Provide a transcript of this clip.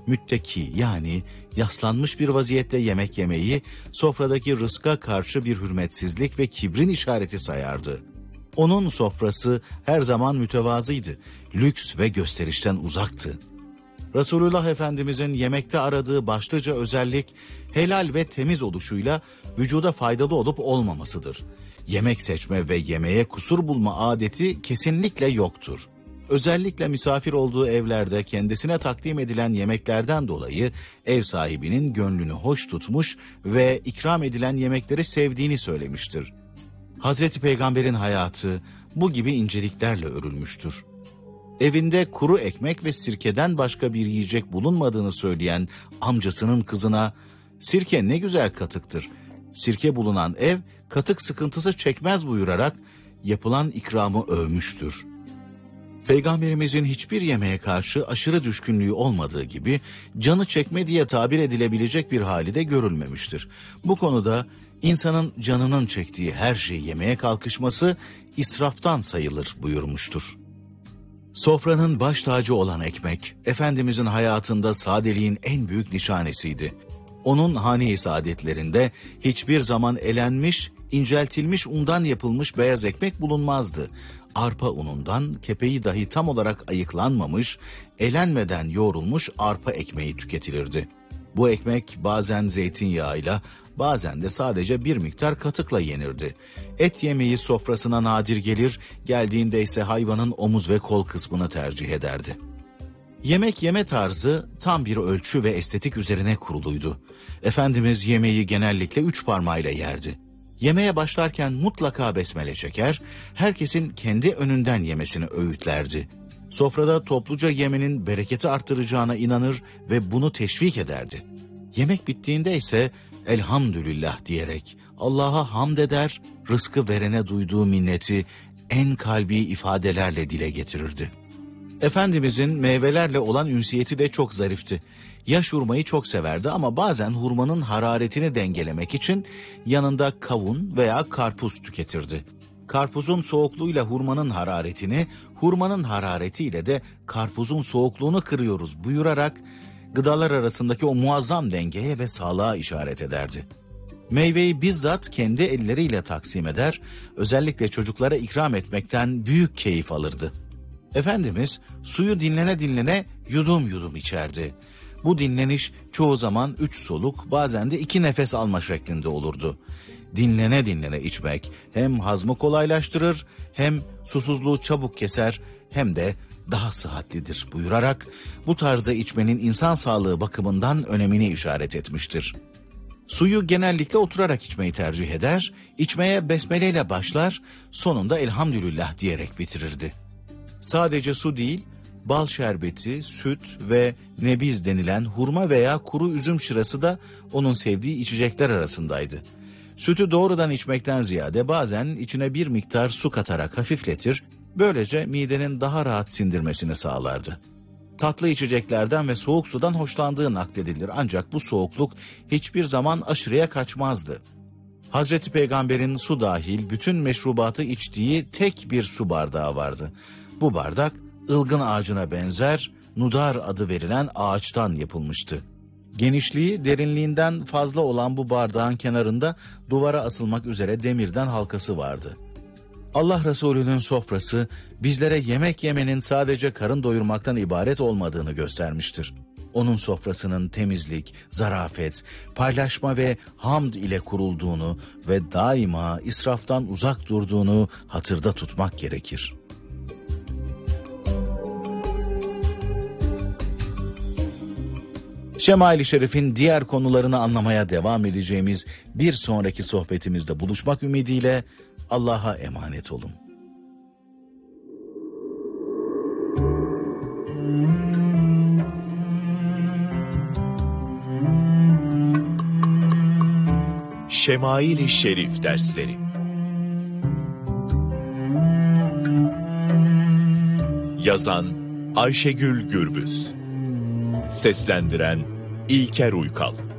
mütteki yani yaslanmış bir vaziyette yemek yemeyi sofradaki rızka karşı bir hürmetsizlik ve kibrin işareti sayardı. Onun sofrası her zaman mütevazıydı, lüks ve gösterişten uzaktı. Resulullah Efendimizin yemekte aradığı başlıca özellik helal ve temiz oluşuyla vücuda faydalı olup olmamasıdır. Yemek seçme ve yemeğe kusur bulma adeti kesinlikle yoktur. Özellikle misafir olduğu evlerde kendisine takdim edilen yemeklerden dolayı ev sahibinin gönlünü hoş tutmuş ve ikram edilen yemekleri sevdiğini söylemiştir. Hazreti Peygamber'in hayatı bu gibi inceliklerle örülmüştür. Evinde kuru ekmek ve sirkeden başka bir yiyecek bulunmadığını söyleyen amcasının kızına "Sirke ne güzel katıktır. Sirke bulunan ev katık sıkıntısı çekmez" buyurarak yapılan ikramı övmüştür. Peygamberimizin hiçbir yemeğe karşı aşırı düşkünlüğü olmadığı gibi canı çekme diye tabir edilebilecek bir hali de görülmemiştir. Bu konuda insanın canının çektiği her şeyi yemeye kalkışması israftan sayılır buyurmuştur. Sofranın baş tacı olan ekmek, Efendimizin hayatında sadeliğin en büyük nişanesiydi. Onun hane-i saadetlerinde hiçbir zaman elenmiş, inceltilmiş undan yapılmış beyaz ekmek bulunmazdı. Arpa unundan kepeği dahi tam olarak ayıklanmamış, elenmeden yoğrulmuş arpa ekmeği tüketilirdi. Bu ekmek bazen zeytinyağıyla, bazen de sadece bir miktar katıkla yenirdi. Et yemeği sofrasına nadir gelir, geldiğinde ise hayvanın omuz ve kol kısmını tercih ederdi. Yemek yeme tarzı tam bir ölçü ve estetik üzerine kuruluydu. Efendimiz yemeği genellikle 3 parmağıyla yerdi. Yemeğe başlarken mutlaka besmele çeker, herkesin kendi önünden yemesini öğütlerdi. Sofrada topluca yemenin bereketi arttıracağına inanır ve bunu teşvik ederdi. Yemek bittiğinde ise elhamdülillah diyerek Allah'a hamd eder, rızkı verene duyduğu minneti en kalbi ifadelerle dile getirirdi. Efendimizin meyvelerle olan ünsiyeti de çok zarifti. Yaş hurmayı çok severdi ama bazen hurmanın hararetini dengelemek için yanında kavun veya karpuz tüketirdi. Karpuzun soğukluğuyla hurmanın hararetini, hurmanın hararetiyle de karpuzun soğukluğunu kırıyoruz buyurarak gıdalar arasındaki o muazzam dengeye ve sağlığa işaret ederdi. Meyveyi bizzat kendi elleriyle taksim eder, özellikle çocuklara ikram etmekten büyük keyif alırdı. Efendimiz suyu dinlene dinlene yudum yudum içerdi. Bu dinleniş çoğu zaman 3 soluk, bazen de 2 nefes alma şeklinde olurdu. Dinlene dinlene içmek hem hazmı kolaylaştırır, hem susuzluğu çabuk keser, hem de daha sıhhatlidir buyurarak bu tarzda içmenin insan sağlığı bakımından önemini işaret etmiştir. Suyu genellikle oturarak içmeyi tercih eder, içmeye besmeleyle başlar, sonunda elhamdülillah diyerek bitirirdi. Sadece su değil, bal şerbeti, süt ve nebiz denilen hurma veya kuru üzüm şırası da onun sevdiği içecekler arasındaydı. Sütü doğrudan içmekten ziyade bazen içine bir miktar su katarak hafifletir, böylece midenin daha rahat sindirmesini sağlardı. Tatlı içeceklerden ve soğuk sudan hoşlandığı nakledilir ancak bu soğukluk hiçbir zaman aşırıya kaçmazdı. Hazreti Peygamber'in su dahil bütün meşrubatı içtiği tek bir su bardağı vardı. Bu bardak ılgın ağacına benzer, nudar adı verilen ağaçtan yapılmıştı. Genişliği derinliğinden fazla olan bu bardağın kenarında duvara asılmak üzere demirden halkası vardı. Allah Resulü'nün sofrası bizlere yemek yemenin sadece karın doyurmaktan ibaret olmadığını göstermiştir. Onun sofrasının temizlik, zarafet, paylaşma ve hamd ile kurulduğunu ve daima israftan uzak durduğunu hatırda tutmak gerekir. Şemail-i Şerif'in diğer konularını anlamaya devam edeceğimiz bir sonraki sohbetimizde buluşmak ümidiyle Allah'a emanet olun. Şemail-i Şerif dersleri. Yazan Ayşegül Gürbüz. Seslendiren İlker Uykal.